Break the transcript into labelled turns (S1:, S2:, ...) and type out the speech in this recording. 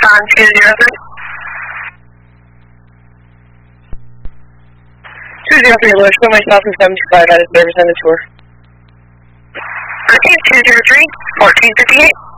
S1: on 203.
S2: 203, Lewis, show myself in 75 out of service on the tour.
S1: 203, 1458.